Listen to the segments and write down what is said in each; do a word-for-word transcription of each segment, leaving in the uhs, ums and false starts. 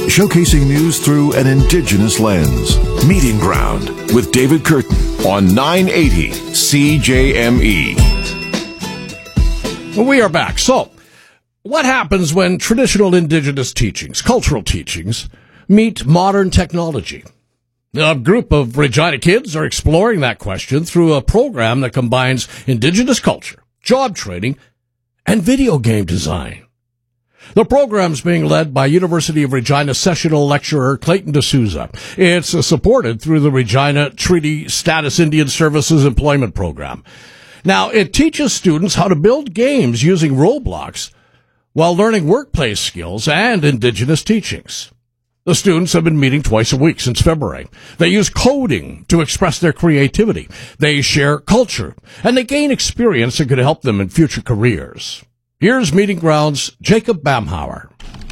showcasing news through an Indigenous lens. Meeting Ground with David Curtin on nine eighty C J M E. Well, we are back. So, what happens when traditional Indigenous teachings, cultural teachings, meet modern technology? A group of Regina kids are exploring that question through a program that combines Indigenous culture, job training, and video game design. The program's being led by University of Regina sessional lecturer Clayton D'Souza. It's uh, supported through the Regina Treaty Status Indian Services Employment Program. Now, it teaches students how to build games using Roblox while learning workplace skills and Indigenous teachings. The students have been meeting twice a week since February. They use coding to express their creativity. They share culture, and they gain experience that could help them in future careers. Here's Meeting Ground's Jacob Bamhauer.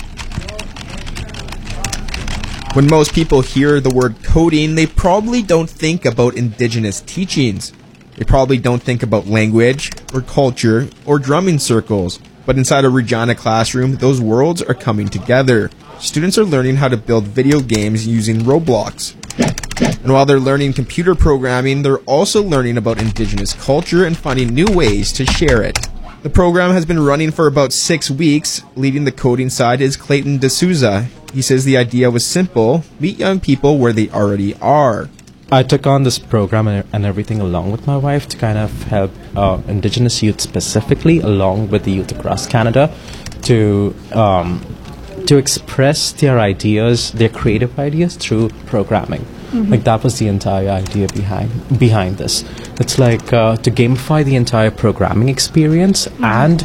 When most people hear the word coding, they probably don't think about Indigenous teachings. They probably don't think about language, or culture, or drumming circles. But inside a Regina classroom, those worlds are coming together. Students are learning how to build video games using Roblox. And while they're learning computer programming, they're also learning about Indigenous culture and finding new ways to share it. The program has been running for about six weeks. Leading the coding side is Clayton D'Souza. He says the idea was simple: meet young people where they already are. I took on this program and everything along with my wife to kind of help uh, Indigenous youth specifically, along with the youth across Canada, to um, to express their ideas, their creative ideas through programming. Mm-hmm. Like that was the entire idea behind behind this. It's like uh, to gamify the entire programming experience, mm-hmm. and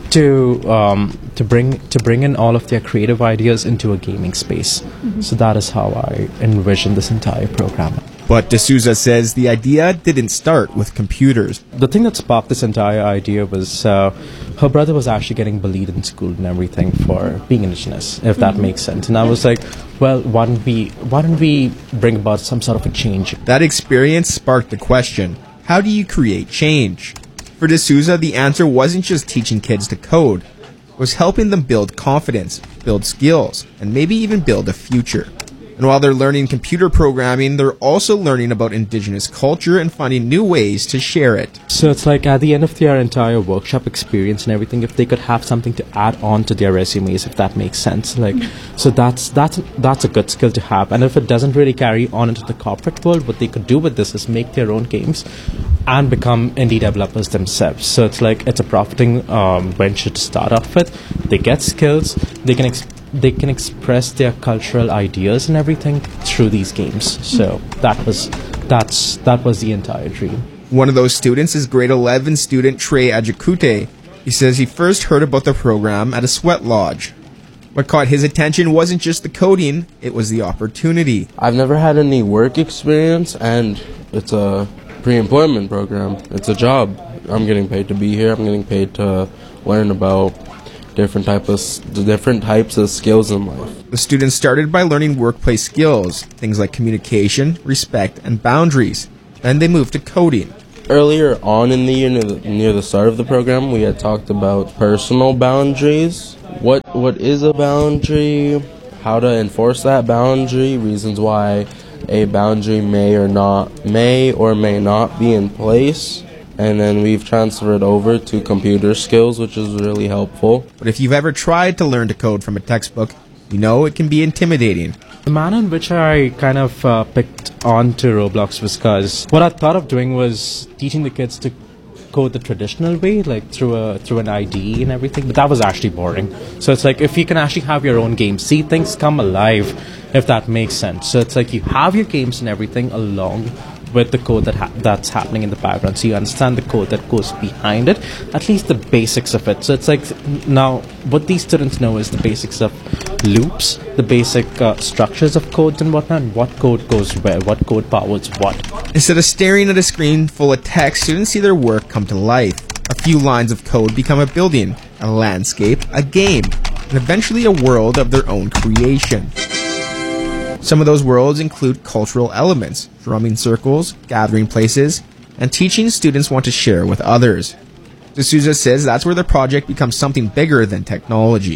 to um, to bring to bring in all of their creative ideas into a gaming space. Mm-hmm. So that is how I envision this entire program. But D'Souza says the idea didn't start with computers. The thing that sparked this entire idea was uh, her brother was actually getting bullied in school and everything for being Indigenous, if that mm-hmm. makes sense. And I was like, well, why don't we why don't we bring about some sort of a change? That experience sparked the question: how do you create change? For D'Souza, the answer wasn't just teaching kids to code. It was helping them build confidence, build skills, and maybe even build a future. And while they're learning computer programming, they're also learning about Indigenous culture and finding new ways to share it. So it's like at the end of their entire workshop experience and everything, if they could have something to add on to their resumes, if that makes sense. Like, so that's that's that's a good skill to have. And if it doesn't really carry on into the corporate world, what they could do with this is make their own games and become indie developers themselves. So it's like it's a profiting um, venture to start off with. They get skills, they can exp- they can express their cultural ideas and everything through these games. So that was that's that was the entire dream. One of those students is grade eleven student Trey Ajikute. He says he first heard about the program at a sweat lodge. What caught his attention wasn't just the coding, it was the opportunity. I've never had any work experience, and it's a pre-employment program. It's a job. I'm getting paid to be here. I'm getting paid to learn about different type of different types of skills in life. The students started by learning workplace skills, things like communication, respect, and boundaries. Then they moved to coding. Earlier on in the year, near the, near the start of the program, we had talked about personal boundaries. What what is a boundary? How to enforce that boundary? Reasons why a boundary may or not may or may not be in place. And then we've transferred over to computer skills, which is really helpful. But if you've ever tried to learn to code from a textbook, you know it can be intimidating. The manner in which I kind of uh, picked on to Roblox was because what I thought of doing was teaching the kids to code the traditional way, like through a through an I D E and everything, but that was actually boring. So it's like if you can actually have your own game, see things come alive, if that makes sense. So it's like you have your games and everything along with the code that ha- that's happening in the background, so you understand the code that goes behind it, at least the basics of it. So it's like now what these students know is the basics of loops, the basic uh, structures of codes and whatnot, and what code goes where, what code powers what. Instead of staring at a screen full of text, students see their work come to life. A few lines of code become a building, a landscape, a game, and eventually a world of their own creation. Some of those worlds include cultural elements, drumming circles, gathering places, and teaching students want to share with others. D'Souza says that's where the project becomes something bigger than technology.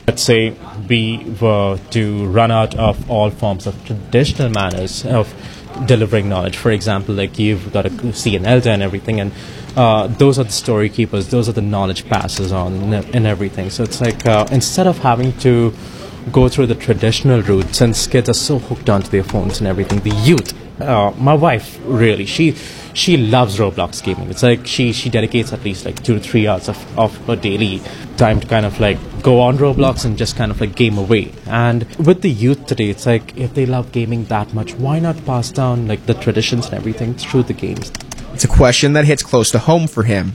Let's say we were to run out of all forms of traditional manners of delivering knowledge. For example, like you've got to see an elder and everything, and uh, those are the story keepers, those are the knowledge passers on and, and everything. So it's like uh, instead of having to go through the traditional route, since kids are so hooked onto their phones and everything, the youth, uh, my wife really, she she loves Roblox gaming. It's like she, she dedicates at least like two to three hours of, of her daily time to kind of like go on Roblox and just kind of like game away. And with the youth today, it's like if they love gaming that much, why not pass down like the traditions and everything through the games? It's a question that hits close to home for him.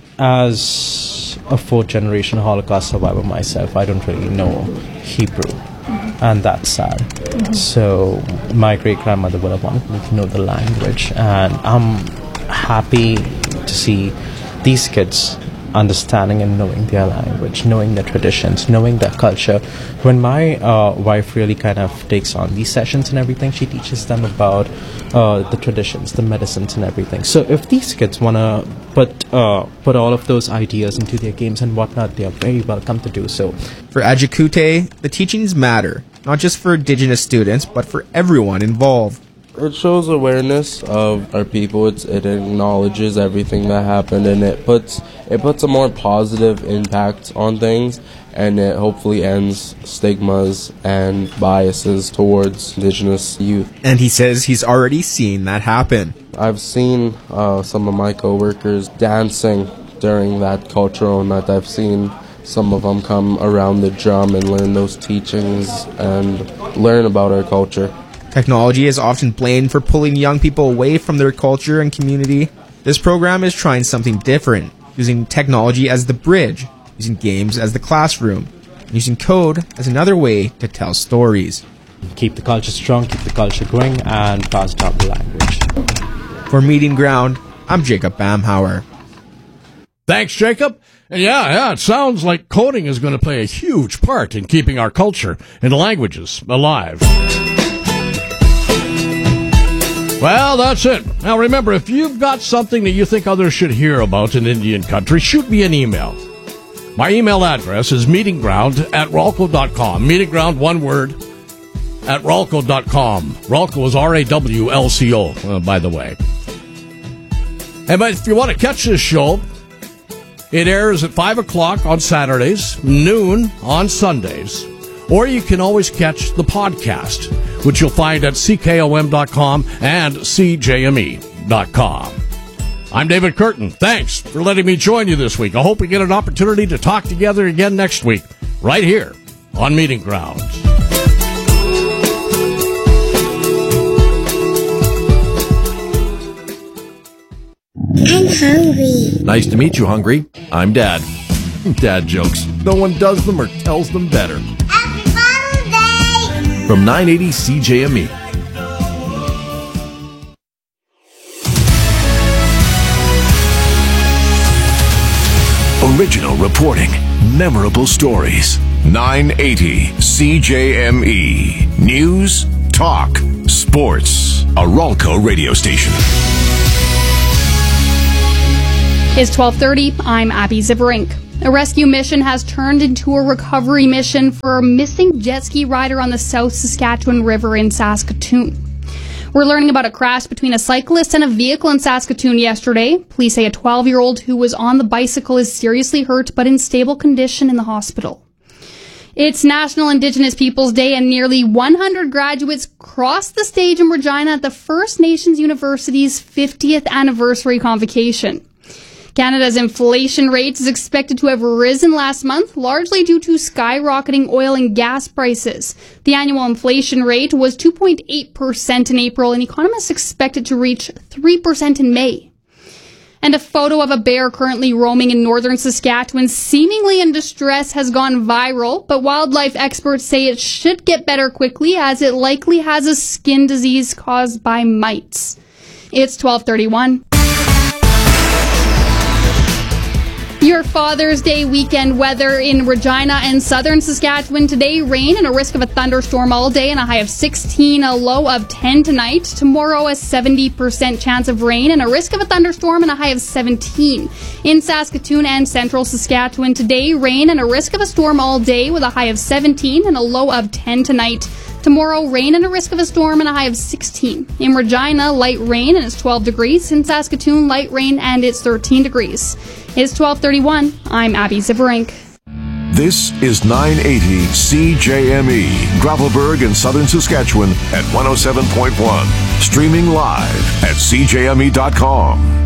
As a fourth generation Holocaust survivor myself, I don't really know Hebrew. And that's sad. Mm-hmm. So my great grandmother would have wanted me to know the language, and I'm happy to see these kids understanding and knowing their language, knowing their traditions, knowing their culture. When my uh, wife really kind of takes on these sessions and everything, she teaches them about uh, the traditions, the medicines and everything. So if these kids want to put uh, put all of those ideas into their games and whatnot, they are very welcome to do so. For Ajikute, the teachings matter, not just for Indigenous students, but for everyone involved. It shows awareness of our people. It's, it acknowledges everything that happened, and it puts it puts a more positive impact on things, and it hopefully ends stigmas and biases towards Indigenous youth. And he says he's already seen that happen. I've seen uh, some of my coworkers dancing during that cultural night. I've seen some of them come around the drum and learn those teachings and learn about our culture. Technology is often blamed for pulling young people away from their culture and community. This program is trying something different, using technology as the bridge, using games as the classroom, and using code as another way to tell stories. Keep the culture strong, keep the culture going, and pass down the language. For Meeting Ground, I'm Jacob Bamhauer. Thanks, Jacob. And yeah, yeah, it sounds like coding is going to play a huge part in keeping our culture and languages alive. Well, that's it. Now remember, if you've got something that you think others should hear about in Indian country, shoot me an email. My email address is meetingground at ralco dot com. Meetingground, one word, at ralco dot com. Ralco is R A W L C O, uh, by the way. And but if you want to catch this show, it airs at five o'clock on Saturdays, noon on Sundays. Or you can always catch the podcast, which you'll find at C K O M dot com and C J M E dot com. I'm David Curtin. Thanks for letting me join you this week. I hope we get an opportunity to talk together again next week, right here on Meeting Grounds. I'm hungry. Nice to meet you, Hungry. I'm Dad. Dad jokes. No one does them or tells them better. Happy Father's Day! From nine eighty C J M E. Original reporting. Memorable stories. nine eighty C J M E. News, talk, sports. A Ralco radio station. It's twelve thirty. I'm Abby Ziverink. A rescue mission has turned into a recovery mission for a missing jet ski rider on the South Saskatchewan River in Saskatoon. We're learning about a crash between a cyclist and a vehicle in Saskatoon yesterday. Police say a twelve-year-old who was on the bicycle is seriously hurt but in stable condition in the hospital. It's National Indigenous Peoples Day, and nearly one hundred graduates crossed the stage in Regina at the First Nations University's fiftieth anniversary convocation. Canada's inflation rate is expected to have risen last month, largely due to skyrocketing oil and gas prices. The annual inflation rate was two point eight percent in April, and economists expect it to reach three percent in May. And a photo of a bear currently roaming in northern Saskatchewan, seemingly in distress, has gone viral, but wildlife experts say it should get better quickly as it likely has a skin disease caused by mites. It's twelve thirty-one. Your Father's Day weekend weather in Regina and southern Saskatchewan today. Rain and a risk of a thunderstorm all day and a high of sixteen, a low of ten tonight. Tomorrow, a seventy percent chance of rain and a risk of a thunderstorm and a high of seventeen. In Saskatoon and central Saskatchewan today, rain and a risk of a storm all day with a high of seventeen and a low of ten tonight. Tomorrow, rain and a risk of a storm and a high of sixteen. In Regina, light rain and it's twelve degrees. In Saskatoon, light rain and it's thirteen degrees. It's twelve thirty-one. I'm Abby Ziverink. This is nine eighty C J M E, Gravelburg in southern Saskatchewan at one oh seven point one. Streaming live at c j m e dot com.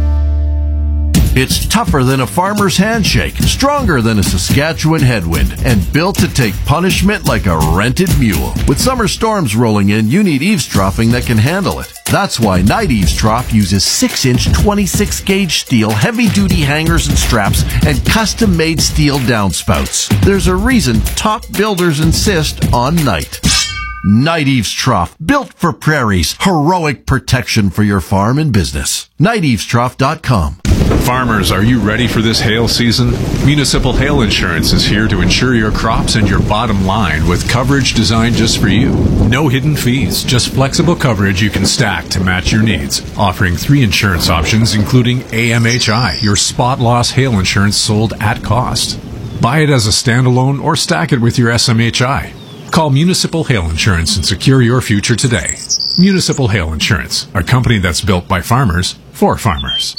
It's tougher than a farmer's handshake, stronger than a Saskatchewan headwind, and built to take punishment like a rented mule. With summer storms rolling in, you need eavesdropping that can handle it. That's why Night Eavesdrop uses six inch twenty-six gauge steel, heavy-duty hangers and straps, and custom-made steel downspouts. There's a reason top builders insist on Night. Night Eavesdrop, built for prairies, heroic protection for your farm and business. night eavesdrop dot com. Farmers, are you ready for this hail season? Municipal Hail Insurance is here to insure your crops and your bottom line with coverage designed just for you. No hidden fees, just flexible coverage you can stack to match your needs. Offering three insurance options, including A M H I, your spot loss hail insurance sold at cost. Buy it as a standalone or stack it with your S M H I. Call Municipal Hail Insurance and secure your future today. Municipal Hail Insurance, a company that's built by farmers for farmers.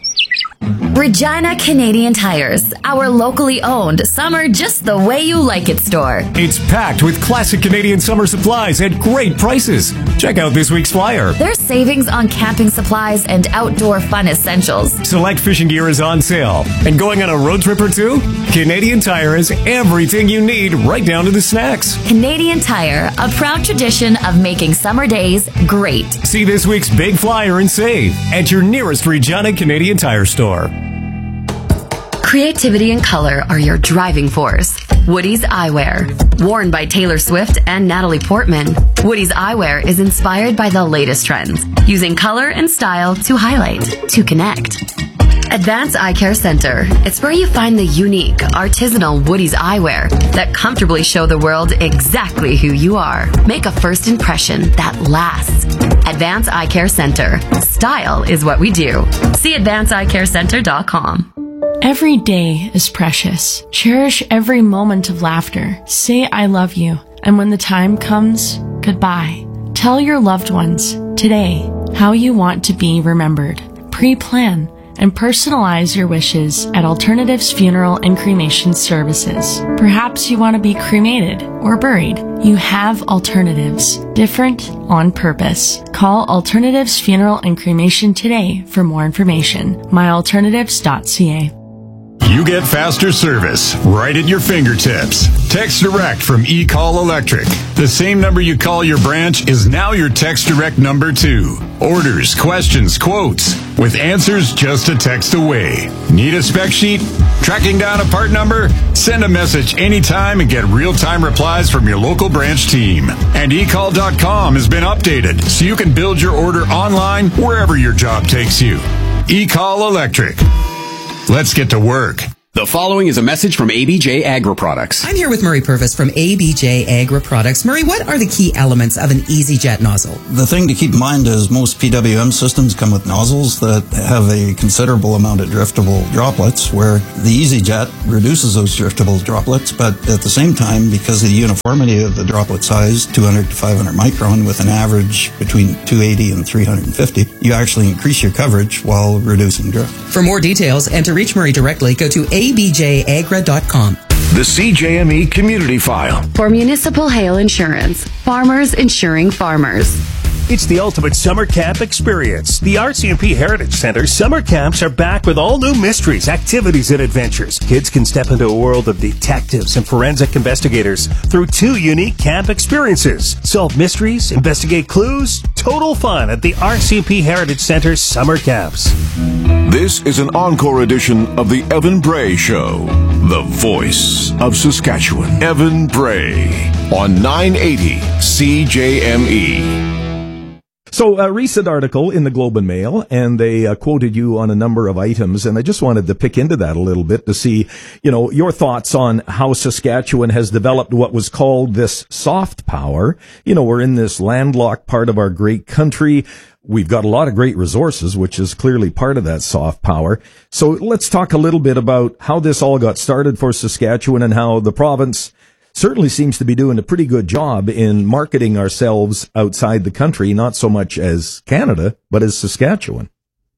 Regina Canadian Tires, our locally owned summer just the way you like it store. It's packed with classic Canadian summer supplies at great prices. Check out this week's flyer. There's savings on camping supplies and outdoor fun essentials. Select fishing gear is on sale. And going on a road trip or two? Canadian Tire has everything you need, right down to the snacks. Canadian Tire, a proud tradition of making summer days great. See this week's big flyer and save at your nearest Regina Canadian Tire store. Creativity and color are your driving force. Woody's Eyewear. Worn by Taylor Swift and Natalie Portman, Woody's Eyewear is inspired by the latest trends, using color and style to highlight, to connect. Advance Eye Care Center. It's where you find the unique, artisanal Woody's Eyewear that comfortably show the world exactly who you are. Make a first impression that lasts. Advance Eye Care Center. Style is what we do. See advance eye care center dot com. Every day is precious. Cherish every moment of laughter. Say I love you. And when the time comes, goodbye. Tell your loved ones today how you want to be remembered. Pre-plan and personalize your wishes at Alternatives Funeral and Cremation Services. Perhaps you want to be cremated or buried. You have alternatives. Different on purpose. Call Alternatives Funeral and Cremation today for more information. my alternatives dot c a. You get faster service right at your fingertips. Text Direct from eCall Electric. The same number you call your branch is now your Text Direct number too. Orders, questions, quotes, with answers just a text away. Need a spec sheet? Tracking down a part number? Send a message anytime and get real-time replies from your local branch team. And e call dot com has been updated so you can build your order online wherever your job takes you. eCall Electric. Let's get to work. The following is a message from A B J Agri-Products. I'm here with Murray Purvis from A B J Agri-Products. Murray, what are the key elements of an EasyJet nozzle? The thing to keep in mind is most P W M systems come with nozzles that have a considerable amount of driftable droplets, where the EasyJet reduces those driftable droplets, but at the same time, because of the uniformity of the droplet size, two hundred to five hundred micron, with an average between two eighty and three fifty, you actually increase your coverage while reducing drift. For more details and to reach Murray directly, go to a b j agra dot com. The C J M E Community File. For Municipal Hail Insurance. Farmers insuring farmers. It's the ultimate summer camp experience. The R C M P Heritage Center summer camps are back with all new mysteries, activities, and adventures. Kids can step into a world of detectives and forensic investigators through two unique camp experiences. Solve mysteries, investigate clues, total fun at the R C M P Heritage Center summer camps. This is an encore edition of the Evan Bray Show, the voice of Saskatchewan. Evan Bray on nine eighty C J M E. So a recent article in the Globe and Mail, and they uh, quoted you on a number of items, and I just wanted to pick into that a little bit to see, you know, your thoughts on how Saskatchewan has developed what was called this soft power. You know, we're in this landlocked part of our great country. We've got a lot of great resources, which is clearly part of that soft power. So let's talk a little bit about how this all got started for Saskatchewan and how the province certainly seems to be doing a pretty good job in marketing ourselves outside the country, not so much as Canada, but as Saskatchewan.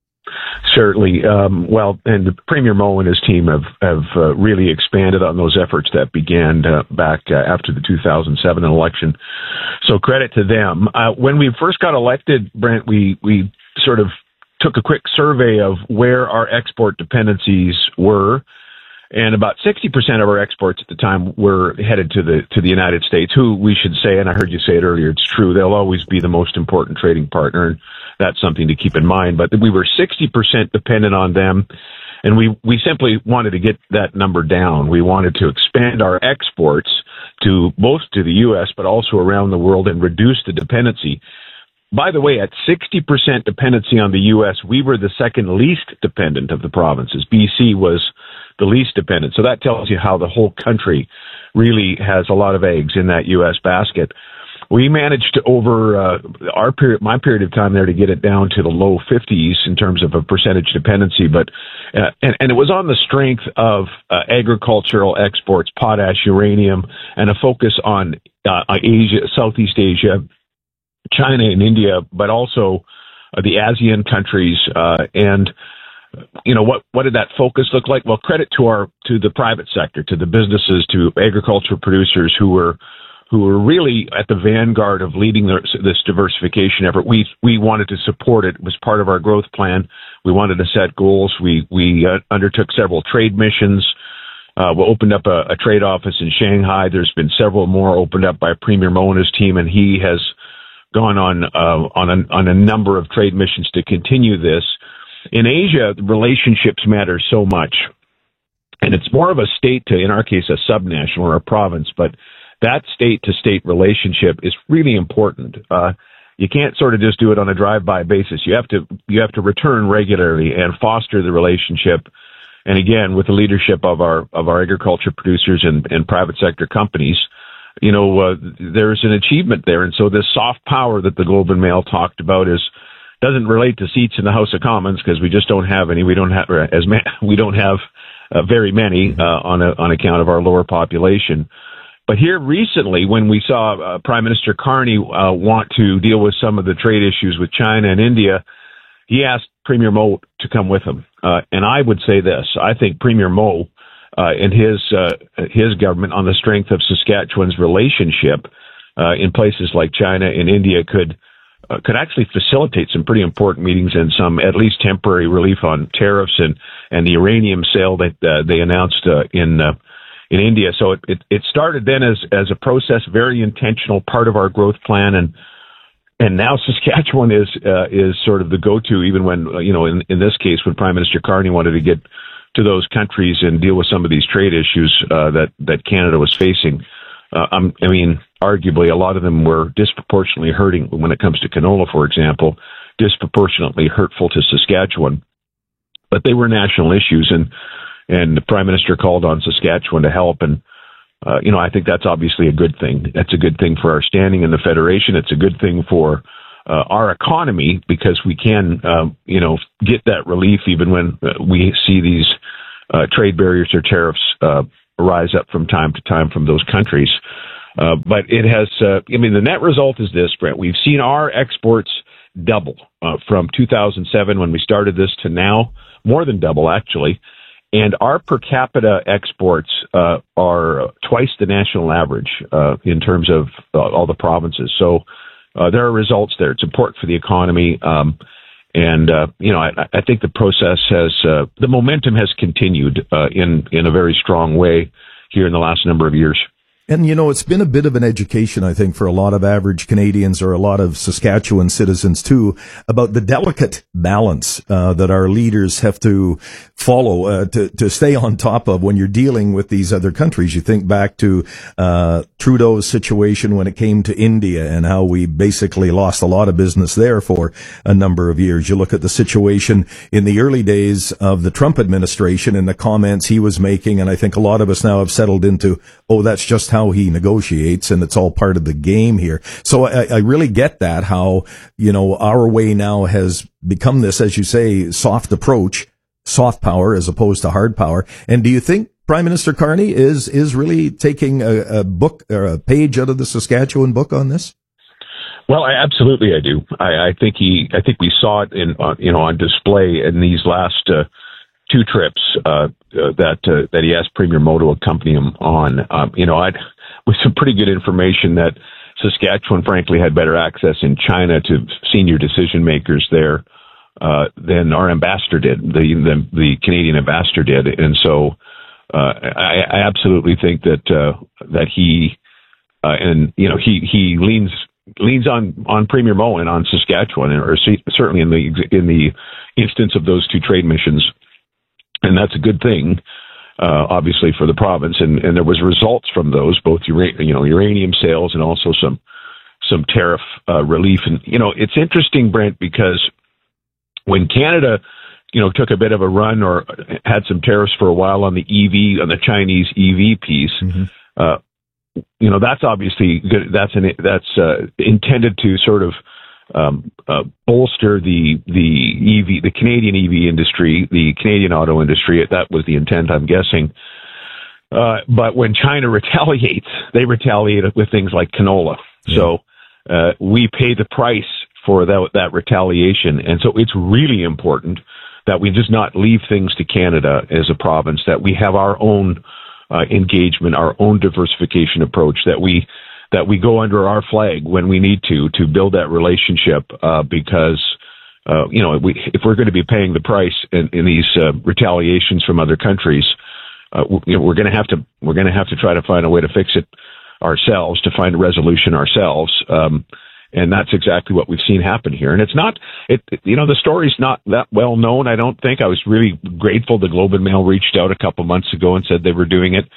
Certainly. Um, well, and the Premier Moe and his team have, have uh, really expanded on those efforts that began uh, back uh, after the two thousand seven election. So credit to them. Uh, when we first got elected, Brent, we, we sort of took a quick survey of where our export dependencies were. And about sixty percent of our exports at the time were headed to the to the United States, who we should say, and I heard you say it earlier, it's true, they'll always be the most important trading partner, and that's something to keep in mind. But we were sixty percent dependent on them, and we, we simply wanted to get that number down. We wanted to expand our exports to both to the U S, but also around the world, and reduce the dependency. By the way, at sixty percent dependency on the U S, we were the second least dependent of the provinces. B C was the least dependent. So that tells you how the whole country really has a lot of eggs in that U S basket. We managed to, over uh, our period, my period of time there, to get it down to the low fifties in terms of a percentage dependency. But uh, and, and it was on the strength of uh, agricultural exports, potash, uranium, and a focus on uh, Asia, Southeast Asia, China and India, but also uh, the ASEAN countries. Uh, and you know, what what did that focus look like? Well, credit to our to the private sector, to the businesses, to agricultural producers who were who were really at the vanguard of leading this, this diversification effort. We we wanted to support it. It was part of our growth plan. We wanted to set goals. We we uh, undertook several trade missions. Uh, we opened up a, a trade office in Shanghai. There's been several more opened up by Premier Moe and his team, and he has gone on uh, on a, on a number of trade missions to continue this. In Asia, relationships matter so much, and it's more of a state to, in our case, a subnational or a province, but that state-to-state relationship is really important. Uh, you can't sort of just do it on a drive-by basis. You have to you have to return regularly and foster the relationship. And again, with the leadership of our of our agriculture producers and, and private sector companies, you know, uh, there's an achievement there. And so this soft power that the Globe and Mail talked about is doesn't relate to seats in the House of Commons, because we just don't have any. We don't have as ma- we don't have uh, very many uh, on a, on account of our lower population. But here recently, when we saw uh, Prime Minister Carney uh, want to deal with some of the trade issues with China and India, he asked Premier Moe to come with him. Uh, and I would say this: I think Premier Moe uh, and his uh, his government, on the strength of Saskatchewan's relationship uh, in places like China and India, could. Uh, could actually facilitate some pretty important meetings and some at least temporary relief on tariffs and, and the uranium sale that uh, they announced uh, in uh, in India. So it, it, it started then as as a process, very intentional, part of our growth plan, and and now Saskatchewan is uh, is sort of the go-to, even when, uh, you know, in, in this case, when Prime Minister Carney wanted to get to those countries and deal with some of these trade issues uh, that, that Canada was facing. Uh, I'm, I mean, arguably, a lot of them were disproportionately hurting when it comes to canola, for example, disproportionately hurtful to Saskatchewan. But they were national issues, and and the Prime Minister called on Saskatchewan to help. And, uh, you know, I think that's obviously a good thing. That's a good thing for our standing in the Federation. It's a good thing for uh, our economy, because we can, um, you know, get that relief even when uh, we see these uh, trade barriers or tariffs uh rise up from time to time from those countries. Uh, but it has, uh, I mean, the net result is this, Brent. We've seen our exports double uh, from two thousand seven when we started this to now, more than double, actually. And our per capita exports uh, are twice the national average uh, in terms of uh, all the provinces. So uh, there are results there. It's important for the economy. Um, And, uh, you know, I, I think the process has, uh, the momentum has continued uh, in, in a very strong way here in the last number of years. And, you know, it's been a bit of an education, I think, for a lot of average Canadians or a lot of Saskatchewan citizens, too, about the delicate balance uh, that our leaders have to follow uh, to, to stay on top of when you're dealing with these other countries. You think back to uh, Trudeau's situation when it came to India and how we basically lost a lot of business there for a number of years. You look at the situation in the early days of the Trump administration and the comments he was making, and I think a lot of us now have settled into, oh, that's just how how he negotiates, and it's all part of the game here. So I, I really get that, how, you know, our way now has become this, as you say, soft approach, soft power as opposed to hard power. And do you think Prime Minister Carney is is really taking a, a book or a page out of the Saskatchewan book on this? Well, I, absolutely, I do. I, I think he, I think we saw it in, uh, you know, on display in these last uh, two trips uh, uh, that uh, that he asked Premier Moe to accompany him on. Um, you know, I'd, with some pretty good information that Saskatchewan, frankly, had better access in China to senior decision makers there uh, than our ambassador did, the, the the Canadian ambassador did, and so uh, I, I absolutely think that uh, that he uh, and you know he he leans leans on on Premier Moe and on Saskatchewan, or certainly in the in the instance of those two trade missions. And that's a good thing, uh, obviously, for the province. And, and there was results from those, both ura- you know uranium sales and also some some tariff uh, relief. And you know, it's interesting, Brent, because when Canada, you know, took a bit of a run or had some tariffs for a while on the E V, on the Chinese E V piece, mm-hmm. uh, you know, that's obviously good. That's an that's uh, intended to sort of Um, uh, bolster the the E V, the Canadian E V industry, the Canadian auto industry. That was the intent, I'm guessing. Uh, but when China retaliates, they retaliate with things like canola. Yeah. So uh, we pay the price for that, that retaliation, and so it's really important that we just not leave things to Canada as a province. That we have our own uh, engagement, our own diversification approach. That we that we go under our flag when we need to, to build that relationship, uh, because, uh, you know, we, if we're going to be paying the price in, in these, uh, retaliations from other countries, uh, you know, we're going to have to, we're going to have to try to find a way to fix it ourselves, to find a resolution ourselves. Um, and that's exactly what we've seen happen here. And it's not, it, you know, the story's not that well known, I don't think. I was really grateful the Globe and Mail reached out a couple months ago and said they were doing it,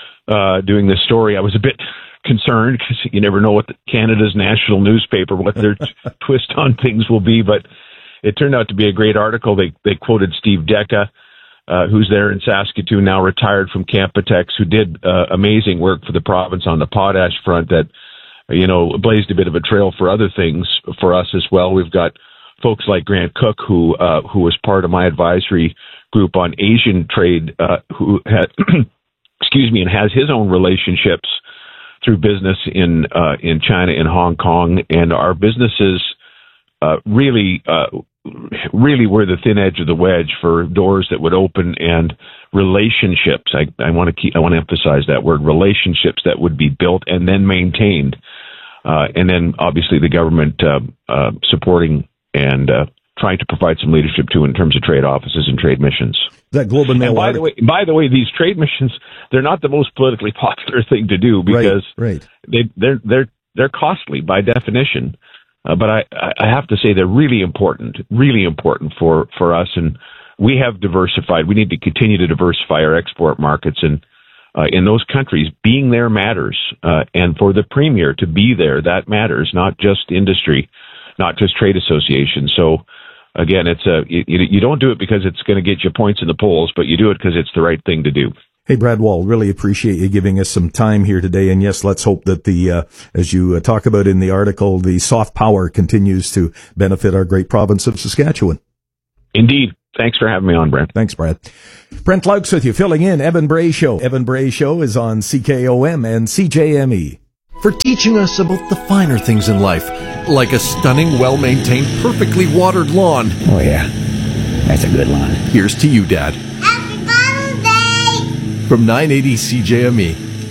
uh, doing this story. I was a bit concerned because you never know what the, Canada's national newspaper, what their t- twist on things will be, but it turned out to be a great article. They they quoted Steve Decca, uh, who's there in Saskatoon, now retired from Canpotex, who did uh, amazing work for the province on the potash front that, you know, blazed a bit of a trail for other things for us as well. We've got folks like Grant Cook, who uh, who was part of my advisory group on Asian trade, uh, who had, excuse me, and has his own relationships through business in uh, in China and Hong Kong, and our businesses uh, really uh, really were the thin edge of the wedge for doors that would open and relationships. I, I want to keep I want to emphasize that word, relationships that would be built and then maintained, uh, and then obviously the government uh, uh, supporting and uh, trying to provide some leadership too in terms of trade offices and trade missions. That Globe and Mail. And by the way, by the way, these trade missions, they're not the most politically popular thing to do because right, right. they they're they're they're costly by definition. Uh, but I I have to say they're really important, really important for for us, and we have diversified. We need to continue to diversify our export markets, and uh, in those countries, being there matters, uh, and for the Premier to be there, that matters. Not just industry, not just trade associations. So. Again, it's a you, you don't do it because it's going to get you points in the polls, but you do it because it's the right thing to do. Hey, Brad Wall, really appreciate you giving us some time here today. And yes, let's hope that the, uh, as you uh, talk about in the article, the soft power continues to benefit our great province of Saskatchewan. Indeed. Thanks for having me on, Brent. Thanks, Brad. Brent Laux with you, filling in Evan Bray Show. Evan Bray Show is on C K O M and C J M E. For teaching us about the finer things in life, like a stunning, well-maintained, perfectly watered lawn. Oh, yeah. That's a good lawn. Here's to you, Dad. Happy Father's Day! From nine eighty C J M E.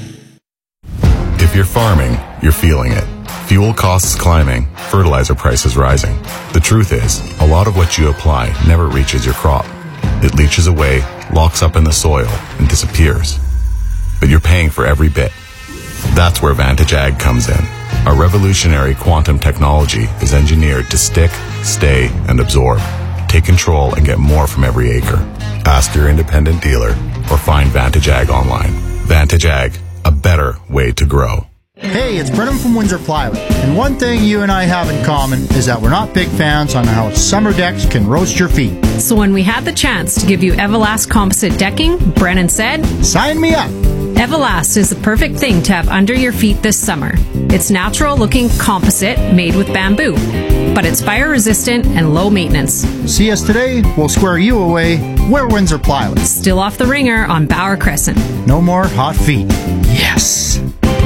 If you're farming, you're feeling it. Fuel costs climbing, fertilizer prices rising. The truth is, a lot of what you apply never reaches your crop. It leaches away, locks up in the soil, and disappears. But you're paying for every bit. That's where Vantage Ag comes in. Our revolutionary quantum technology is engineered to stick, stay, and absorb. Take control and get more from every acre. Ask your independent dealer or find Vantage Ag online. Vantage Ag, a better way to grow. Hey, it's Brennan from Windsor Plywood, and one thing you and I have in common is that we're not big fans on how summer decks can roast your feet. So when we had the chance to give you Everlast composite decking, Brennan said, "Sign me up." Everlast is the perfect thing to have under your feet this summer. It's natural-looking composite made with bamboo, but it's fire-resistant and low maintenance. See us today, we'll square you away. We're Windsor Plywood. Still off the ringer on Bauer Crescent. No more hot feet. Yes.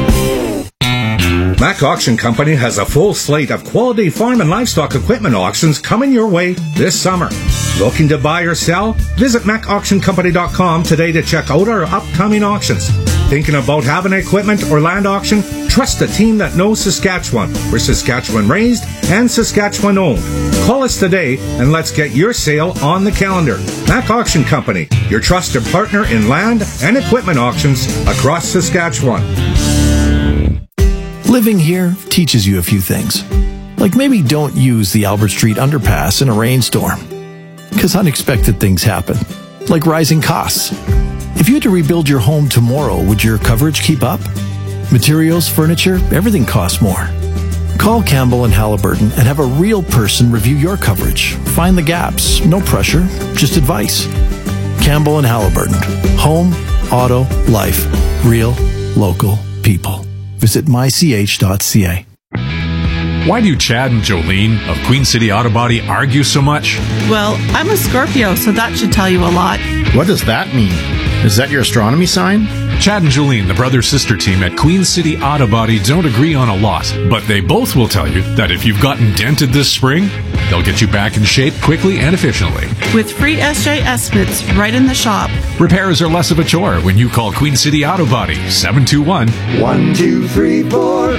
Mac Auction Company has a full slate of quality farm and livestock equipment auctions coming your way this summer. Looking to buy or sell? Visit mac auction company dot com today to check out our upcoming auctions. Thinking about having an equipment or land auction? Trust a team that knows Saskatchewan. We're Saskatchewan raised and Saskatchewan owned. Call us today and let's get your sale on the calendar. Mac Auction Company, your trusted partner in land and equipment auctions across Saskatchewan. Living here teaches you a few things. Like maybe don't use the Albert Street underpass in a rainstorm. Because unexpected things happen. Like rising costs. If you had to rebuild your home tomorrow, would your coverage keep up? Materials, furniture, everything costs more. Call Campbell and Halliburton and have a real person review your coverage. Find the gaps. No pressure, just advice. Campbell and Halliburton. Home, auto, life. Real, local people. Visit my c h dot c a. Why do Chad and Jolene of Queen City Auto Body argue so much? Well, I'm a Scorpio, so that should tell you a lot. What does that mean? Is that your astronomy sign? Chad and Jolene, the brother-sister team at Queen City Auto Body, don't agree on a lot, but they both will tell you that if you've gotten dented this spring, they'll get you back in shape quickly and efficiently. With free S J estimates right in the shop. Repairs are less of a chore when you call Queen City Auto Body, seven two one, one two three four.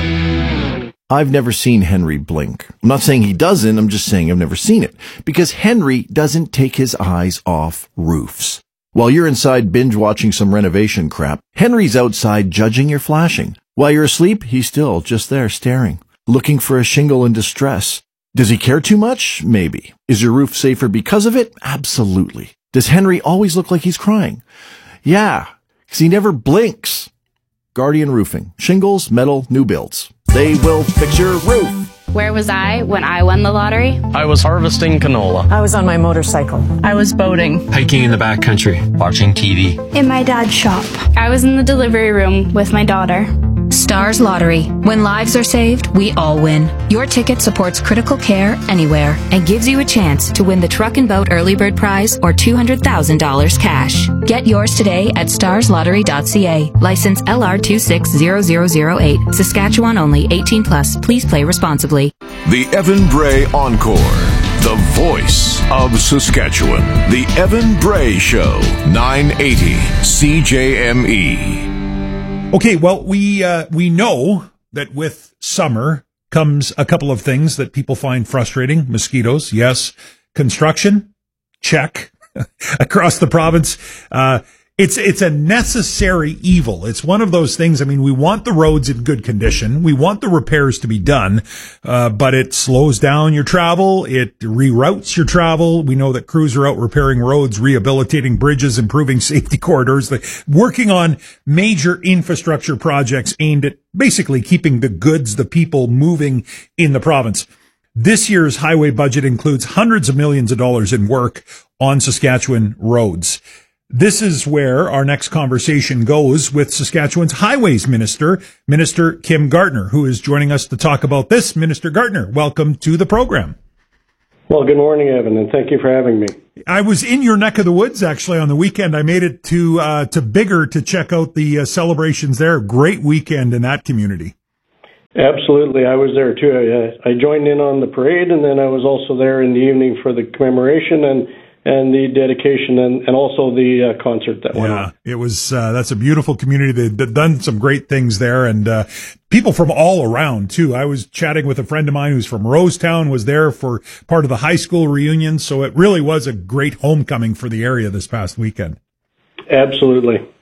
I've never seen Henry blink. I'm not saying he doesn't, I'm just saying I've never seen it. Because Henry doesn't take his eyes off roofs. While you're inside binge-watching some renovation crap, Henry's outside judging your flashing. While you're asleep, he's still just there staring, looking for a shingle in distress. Does he care too much? Maybe. Is your roof safer because of it? Absolutely. Does Henry always look like he's crying? Yeah, because he never blinks. Guardian Roofing. Shingles, metal, new builds. They will fix your roof. Where was I when I won the lottery? I was harvesting canola. I was on my motorcycle. I was boating. Hiking in the backcountry. Watching T V. In my dad's shop. I was in the delivery room with my daughter. Stars Lottery. When lives are saved, we all win. Your ticket supports critical care anywhere and gives you a chance to win the Truck and Boat Early Bird Prize or two hundred thousand dollars cash. Get yours today at stars lottery dot c a. License L R two six zero zero zero eight. Saskatchewan only. eighteen plus. Please play responsibly. The Evan Bray Encore. The voice of Saskatchewan. The Evan Bray Show. nine eighty C J M E. Okay, well, we uh, we know that with summer comes a couple of things that people find frustrating. Mosquitoes, yes. Construction, check. Across the province, uh, it's it's a necessary evil. It's one of those things. I mean, we want the roads in good condition. We want the repairs to be done, uh, but it slows down your travel. It reroutes your travel. We know that crews are out repairing roads, rehabilitating bridges, improving safety corridors, like working on major infrastructure projects aimed at basically keeping the goods, the people moving in the province. This year's highway budget includes hundreds of millions of dollars in work on Saskatchewan roads. This is where our next conversation goes with Saskatchewan's Highways Minister, Minister Kim Gardner, who is joining us to talk about this. Minister Gardner, welcome to the program. Well, good morning, Evan, and thank you for having me. I was in your neck of the woods, actually, on the weekend. I made it to uh, to Biggar to check out the uh, celebrations there. Great weekend in that community. Absolutely. I was there, too. I, uh, I joined in on the parade, and then I was also there in the evening for the commemoration and and the dedication and, and also the uh, concert that went yeah, on. It was, uh, that's a beautiful community. They've done some great things there, and uh, people from all around, too. I was chatting with a friend of mine who's from Rosetown, was there for part of the high school reunion, so it really was a great homecoming for the area this past weekend. Absolutely.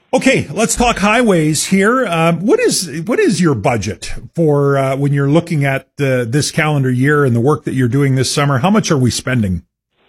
Okay, let's talk highways here. Um, what is what is your budget for uh, when you're looking at uh, this calendar year and the work that you're doing this summer? How much are we spending?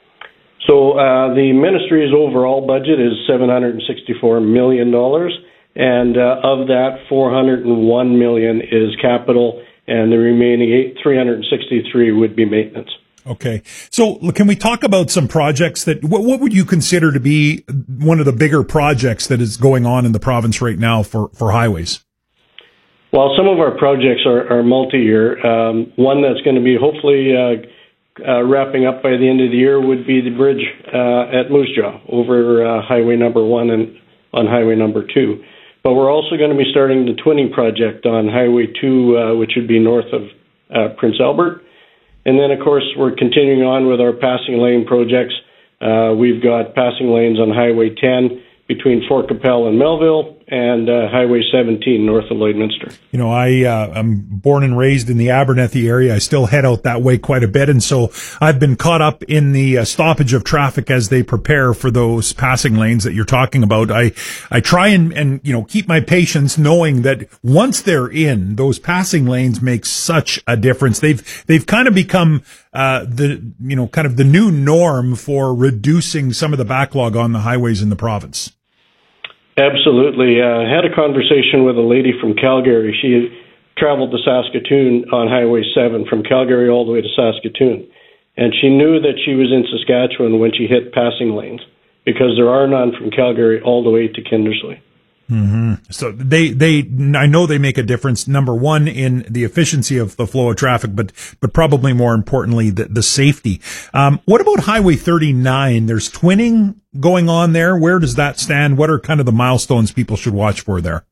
So uh, the ministry's overall budget is seven hundred sixty-four million dollars, and uh, of that, four hundred one million dollars is capital, and the remaining eight, three hundred sixty-three would be maintenance. Okay. So can we talk about some projects that, what, what would you consider to be one of the bigger projects that is going on in the province right now for, for highways? Well, some of our projects are, are multi-year. Um, one that's going to be hopefully uh, uh, wrapping up by the end of the year would be the bridge uh, at Moose Jaw over uh, Highway number one and on Highway number two. But we're also going to be starting the twinning project on Highway two, uh, which would be north of uh, Prince Albert. And then, of course, we're continuing on with our passing lane projects. Uh, we've got passing lanes on Highway ten between Fort Capel and Melville, and uh, Highway seventeen north of Lloydminster. You know, I, uh, I'm born and raised in the Abernethy area. I still head out that way quite a bit. And so I've been caught up in the uh, stoppage of traffic as they prepare for those passing lanes that you're talking about. I, I try and, and, you know, keep my patience knowing that once they're in, those passing lanes make such a difference. They've, they've kind of become, uh, the, you know, kind of the new norm for reducing some of the backlog on the highways in the province. Absolutely. I uh, had a conversation with a lady from Calgary. She traveled to Saskatoon on Highway seven from Calgary all the way to Saskatoon. And she knew that she was in Saskatchewan when she hit passing lanes because there are none from Calgary all the way to Kindersley. Mm-hmm. So they, they, I know they make a difference. Number one, in the efficiency of the flow of traffic, but, but probably more importantly, the, the safety. Um, what about Highway thirty-nine? There's twinning going on there. Where does that stand? What are kind of the milestones people should watch for there?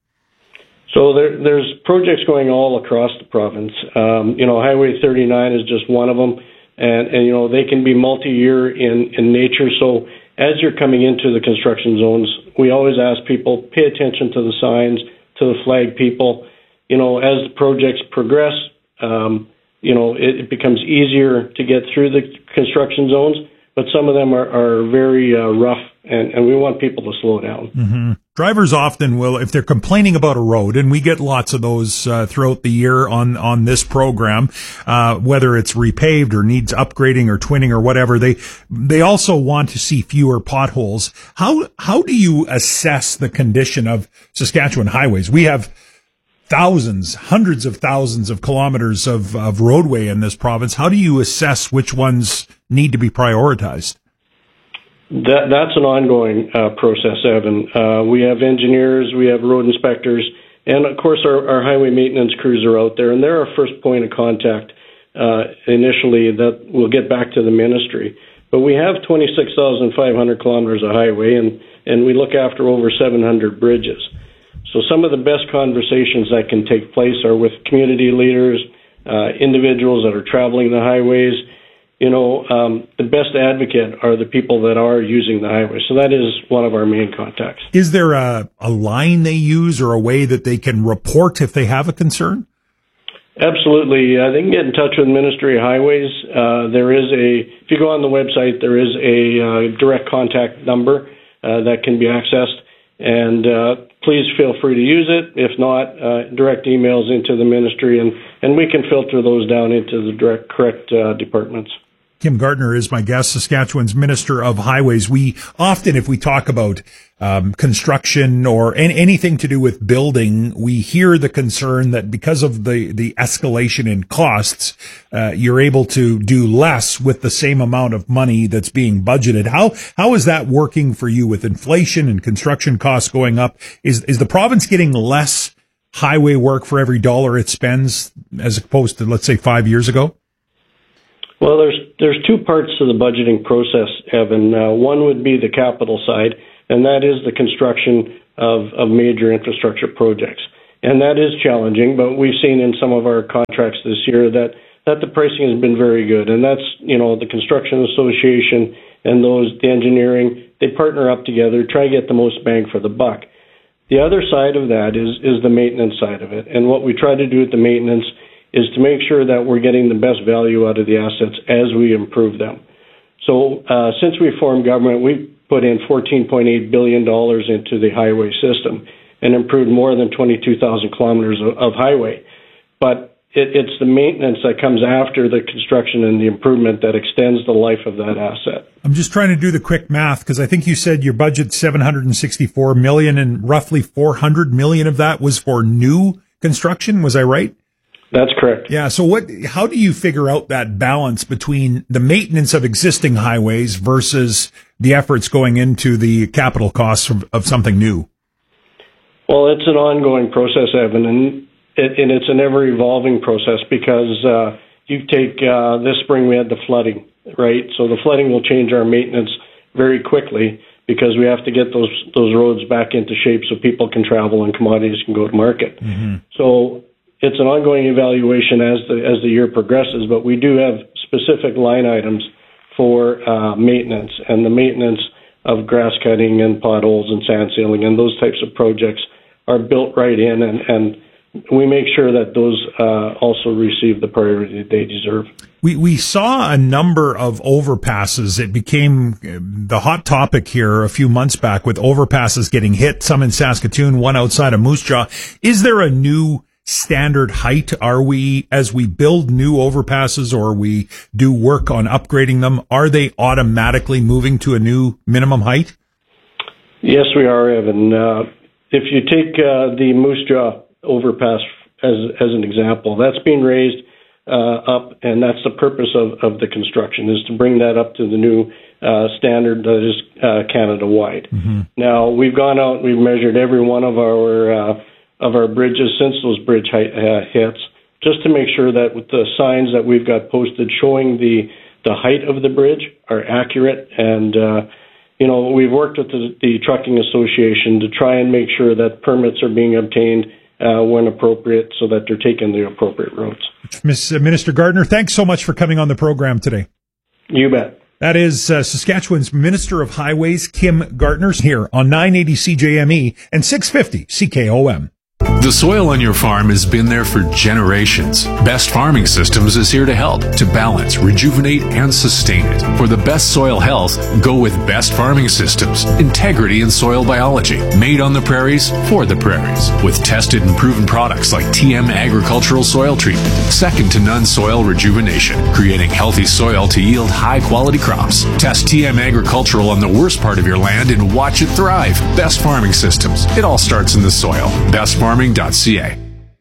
So there, there's projects going all across the province. Um, you know, Highway thirty-nine is just one of them. And, and, you know, they can be multi-year in, in nature. So as you're coming into the construction zones, we always ask people, pay attention to the signs, to the flag people. You know, as the projects progress, um, you know, it, it becomes easier to get through the construction zones, but some of them are, are very uh, rough, and, and we want people to slow down. Mm-hmm. Drivers often will, if they're complaining about a road, and we get lots of those uh, throughout the year on, on this program, uh, whether it's repaved or needs upgrading or twinning or whatever, they they also want to see fewer potholes. How how do you assess the condition of Saskatchewan highways? We have thousands, hundreds of thousands of kilometers of, of roadway in this province. How do you assess which ones need to be prioritized? That, that's an ongoing uh, process, Evan. Uh, we have engineers, we have road inspectors, and of course our, our highway maintenance crews are out there, and they're our first point of contact uh, initially that will get back to the ministry. But we have twenty-six thousand five hundred kilometers of highway, and, and we look after over seven hundred bridges. So some of the best conversations that can take place are with community leaders, uh, individuals that are traveling the highways. You know, um, the best advocate are the people that are using the highway. So that is one of our main contacts. Is there a, a line they use or a way that they can report if they have a concern? Absolutely. Uh, they can get in touch with Ministry of Highways. Uh, there is a, if you go on the website, there is a uh, direct contact number uh, that can be accessed. And uh, please feel free to use it. If not, uh, direct emails into the ministry, and, and we can filter those down into the direct correct uh, departments. Kim Gardner is my guest, Saskatchewan's Minister of Highways. We often, if we talk about um, construction or any, anything to do with building, we hear the concern that because of the, the escalation in costs, uh, you're able to do less with the same amount of money that's being budgeted. How how is that working for you with inflation and construction costs going up? Is is the province getting less highway work for every dollar it spends as opposed to, let's say, five years ago? Well, there's there's two parts to the budgeting process, Evan. Uh, one would be the capital side, and that is the construction of, of major infrastructure projects. And that is challenging, but we've seen in some of our contracts this year that, that the pricing has been very good. And that's, you know, the Construction Association and those, the engineering, they partner up together, try to get the most bang for the buck. The other side of that is, is the maintenance side of it. And what we try to do with the maintenance is to make sure that we're getting the best value out of the assets as we improve them. So uh, since we formed government, we've put in fourteen point eight billion dollars into the highway system and improved more than twenty-two thousand kilometers of, of highway. But it, it's the maintenance that comes after the construction and the improvement that extends the life of that asset. I'm just trying to do the quick math because I think you said your budget's seven hundred sixty-four million dollars and roughly four hundred million dollars of that was for new construction. Was I right? That's correct. Yeah. So what, how do you figure out that balance between the maintenance of existing highways versus the efforts going into the capital costs of, of something new? Well, it's an ongoing process, Evan, and, it, and it's an ever-evolving process because uh, you take, uh, this spring we had the flooding, right? So the flooding will change our maintenance very quickly because we have to get those those roads back into shape so people can travel and commodities can go to market. Mm-hmm. So it's an ongoing evaluation as the as the year progresses, but we do have specific line items for uh, maintenance, and the maintenance of grass cutting and potholes and sand sealing and those types of projects are built right in, and, and we make sure that those uh, also receive the priority they deserve. We we saw a number of overpasses. It became the hot topic here a few months back with overpasses getting hit, some in Saskatoon, one outside of Moose Jaw. Is there a new standard height? Are we, as we build new overpasses or we do work on upgrading them, are they automatically moving to a new minimum height? Yes, we are, Evan. Uh, if you take uh, the Moose Jaw overpass as as an example, that's being raised uh, up, and that's the purpose of, of the construction, is to bring that up to the new uh, standard that is uh, Canada-wide. Mm-hmm. Now, we've gone out, we've measured every one of our uh, of our bridges since those bridge height, uh, hits, just to make sure that with the signs that we've got posted showing the, the height of the bridge are accurate. And, uh, you know, we've worked with the, the Trucking Association to try and make sure that permits are being obtained uh, when appropriate so that they're taking the appropriate roads. Miz Minister Gardner, thanks so much for coming on the program today. You bet. That is uh, Saskatchewan's Minister of Highways, Kim Gardner, here on nine eighty C J M E and six fifty C K O M. The soil on your farm has been there for generations. Best Farming Systems is here to help, to balance, rejuvenate, and sustain it. For the best soil health, go with Best Farming Systems. Integrity in soil biology. Made on the prairies, for the prairies. With tested and proven products like T M Agricultural Soil Treatment. Second to none soil rejuvenation. Creating healthy soil to yield high-quality crops. Test T M Agricultural on the worst part of your land and watch it thrive. Best Farming Systems. It all starts in the soil. Best Farming dot C A.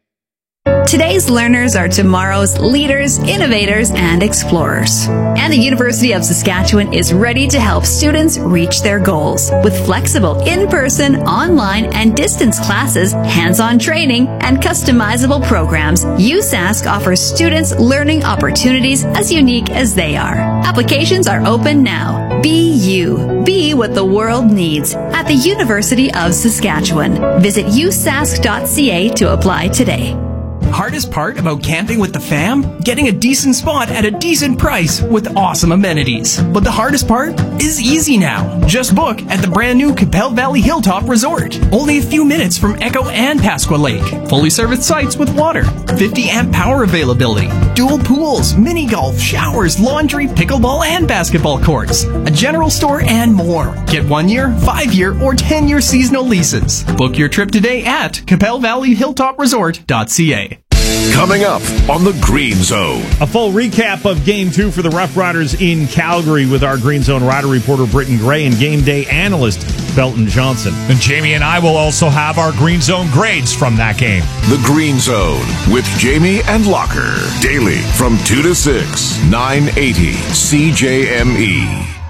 Today's learners are tomorrow's leaders, innovators, and explorers. And the University of Saskatchewan is ready to help students reach their goals. With flexible in-person, online, and distance classes, hands-on training, and customizable programs, U S A S C offers students learning opportunities as unique as they are. Applications are open now. Be you. Be what the world needs at the University of Saskatchewan. Visit U S A S C dot C A to apply today. Hardest part about camping with the fam? Getting a decent spot at a decent price with awesome amenities. But the hardest part is easy now. Just book at the brand new Capel Valley Hilltop Resort. Only a few minutes from Echo and Pasqua Lake. Fully serviced sites with water. fifty amp power availability. Dual pools, mini golf, showers, laundry, pickleball, and basketball courts. A general store and more. Get one year, five year, or ten year seasonal leases. Book your trip today at Capel Valley Hilltop Resort dot C A. Coming up on the Green Zone. A full recap of Game two for the Rough Riders in Calgary with our Green Zone Rider reporter Britton Gray and game day analyst Belton Johnson. And Jamie and I will also have our Green Zone grades from that game. The Green Zone with Jamie and Locker. Daily from two to six, nine eighty C J M E.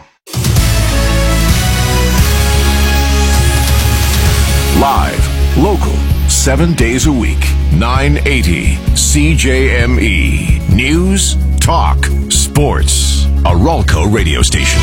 Live, local, seven days a week. nine eighty C J M E. News, talk, sports. A Ralco radio station.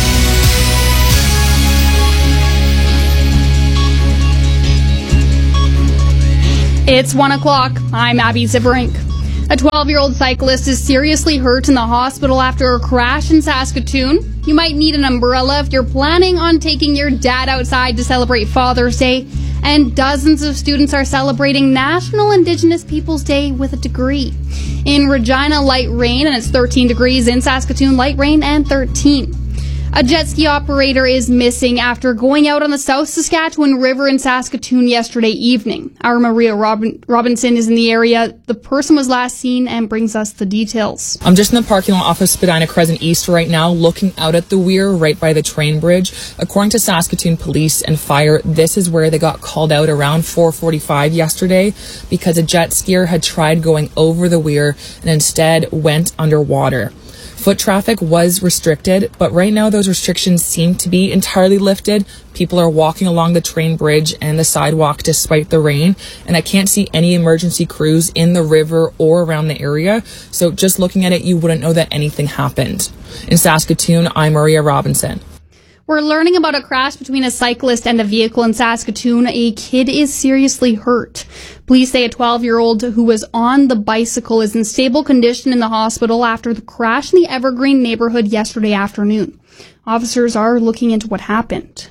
It's one o'clock. I'm Abby Zibrink. A twelve-year-old cyclist is seriously hurt in the hospital after a crash in Saskatoon. You might need an umbrella if you're planning on taking your dad outside to celebrate Father's Day. And dozens of students are celebrating National Indigenous Peoples Day with a degree. In Regina, light rain, and it's thirteen degrees. In Saskatoon, light rain and thirteen. A jet ski operator is missing after going out on the South Saskatchewan River in Saskatoon yesterday evening. Our Maria Robin- Robinson is in the area. The person was last seen and brings us the details. I'm just in the parking lot off of Spadina Crescent East right now, looking out at the weir right by the train bridge. According to Saskatoon Police and Fire, this is where they got called out around four forty-five yesterday because a jet skier had tried going over the weir and instead went underwater. Foot traffic was restricted, but right now those restrictions seem to be entirely lifted. People are walking along the train bridge and the sidewalk despite the rain, and I can't see any emergency crews in the river or around the area, so just looking at it, you wouldn't know that anything happened. In Saskatoon, I'm Maria Robinson. We're learning about a crash between a cyclist and a vehicle in Saskatoon. A kid is seriously hurt. Police say a twelve-year-old who was on the bicycle is in stable condition in the hospital after the crash in the Evergreen neighborhood yesterday afternoon. Officers are looking into what happened.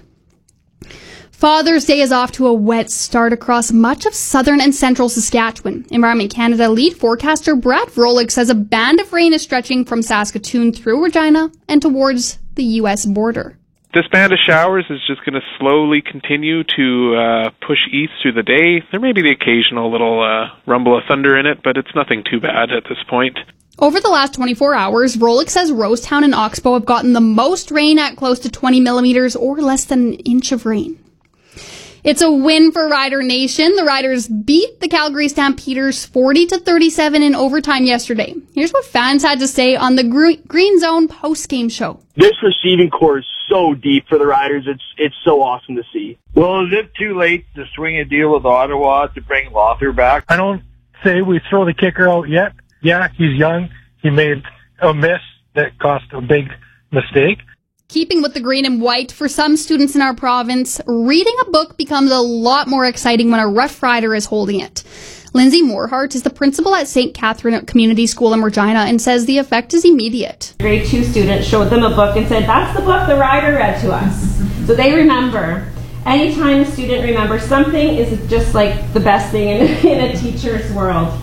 Father's Day is off to a wet start across much of southern and central Saskatchewan. Environment Canada lead forecaster Brad Vrolik says a band of rain is stretching from Saskatoon through Regina and towards the U S border. This band of showers is just going to slowly continue to uh, push east through the day. There may be the occasional little uh, rumble of thunder in it, but it's nothing too bad at this point. Over the last twenty-four hours, Vrolik says Rosetown and Oxbow have gotten the most rain at close to twenty millimeters or less than an inch of rain. It's a win for Rider Nation. The Riders beat the Calgary Stampeders forty to thirty-seven in overtime yesterday. Here's what fans had to say on the Green Zone post-game show. This receiving core is so deep for the Riders. It's it's so awesome to see. Well, is it too late to swing a deal with Ottawa to bring Lothar back? I don't say we throw the kicker out yet. Yeah, he's young. He made a miss that cost a big mistake. Keeping with the green and white, for some students in our province, reading a book becomes a lot more exciting when a Rough Rider is holding it. Lindsay Morehart is the principal at Saint Catherine Community School in Regina and says the effect is immediate. Grade two student showed them a book and said, that's the book the Rider read to us. So they remember. Anytime a student remembers something is just like the best thing in, in a teacher's world.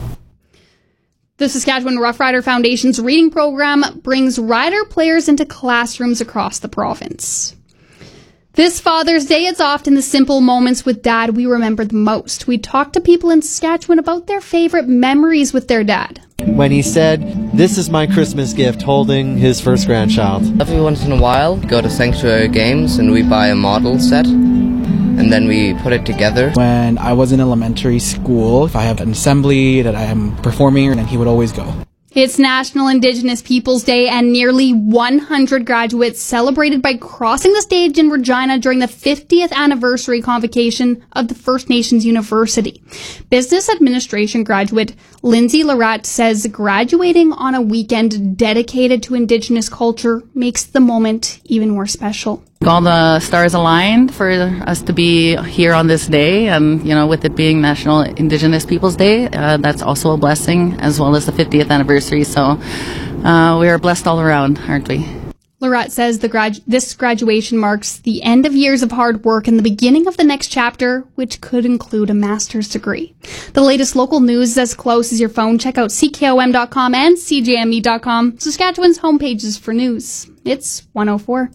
The Saskatchewan Rough Rider Foundation's reading program brings Rider players into classrooms across the province. This Father's Day, it's often the simple moments with Dad we remember the most. We talk to people in Saskatchewan about their favorite memories with their dad. When he said, this is my Christmas gift, holding his first grandchild. Every once in a while, go to Sanctuary Games and we buy a model set. And then we put it together. When I was in elementary school, if I have an assembly that I am performing, then he would always go. It's National Indigenous Peoples Day, and nearly one hundred graduates celebrated by crossing the stage in Regina during the fiftieth anniversary convocation of the First Nations University. Business administration graduate Lindsay Laratte says graduating on a weekend dedicated to Indigenous culture makes the moment even more special. All the stars aligned for us to be here on this day, and you know, with it being National Indigenous Peoples Day, uh, that's also a blessing, as well as the fiftieth anniversary. So uh, we are blessed all around, aren't we? Laratte says the grad- this graduation marks the end of years of hard work and the beginning of the next chapter, which could include a master's degree. The latest local news is as close as your phone. Check out C K O M dot com and C J M E dot com, Saskatchewan's homepages for news. It's one oh four.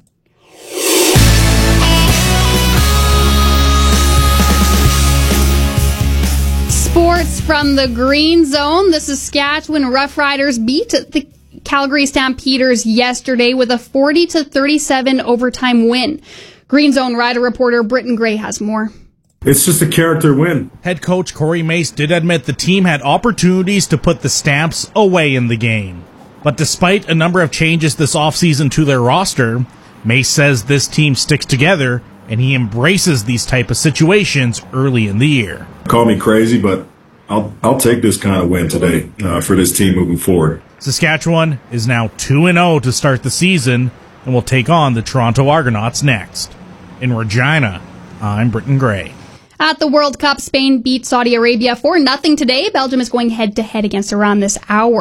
Sports from the Green Zone. The Saskatchewan Roughriders beat the Calgary Stampeders yesterday with a forty to thirty-seven overtime win. Green Zone Rider reporter Britton Gray has more. It's just a character win. Head coach Corey Mace did admit the team had opportunities to put the Stamps away in the game. But despite a number of changes this offseason to their roster, Mace says this team sticks together and he embraces these type of situations early in the year. Call me crazy, but I'll I'll take this kind of win today uh, for this team moving forward. Saskatchewan is now two and oh to start the season and will take on the Toronto Argonauts next. In Regina, I'm Britton Gray. At the World Cup, Spain beat Saudi Arabia four nothing today. Belgium is going head-to-head against Iran this hour.